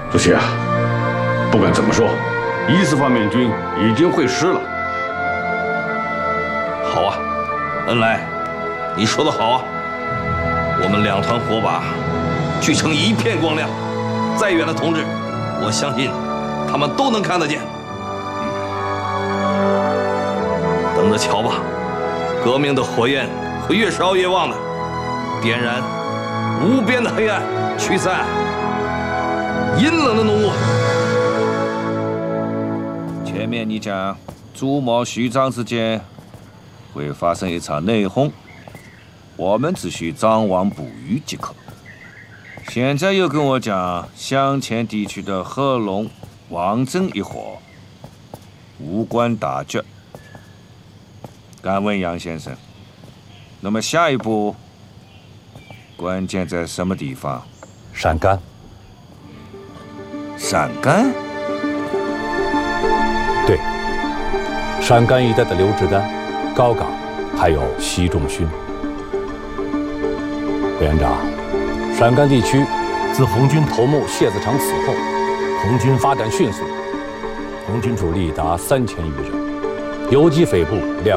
主席啊，不管怎么说，一四方面军已经会师了。 好啊，恩来，你说的好啊。我们2团火把聚成一片光亮，再远的同志，我相信他们都能看得见。等着瞧吧，革命的火焰会越烧越旺的，点燃无边的黑暗，驱散阴冷的浓雾。前面你讲朱某、徐章之间会发生一场内讧，我们只需张网捕鱼即可。现在又跟我讲湘黔地区的贺龙、王震一伙无关大局。敢问杨先生，那么下一步关键在什么地方？ 陕甘。 陕甘？ 对，陕甘一带的刘志丹、高岗，还有习仲勋。委员长，陕甘地区自红军头目谢子长死后，红军发展迅速，红军主力达3000余人，游击匪部2